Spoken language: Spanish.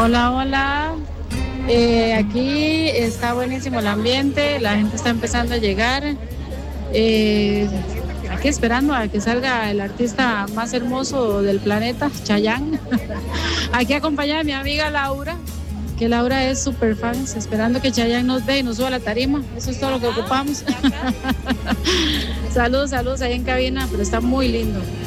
Hola, hola. Aquí está buenísimo el ambiente, la gente está empezando a llegar. Aquí esperando a que salga el artista más hermoso del planeta, Chayanne. Aquí acompañada de mi amiga Laura, que Laura es súper fan, esperando que Chayanne nos ve y nos suba a la tarima. Eso es todo lo que ocupamos. Saludos, saludos ahí en cabina, pero está muy lindo.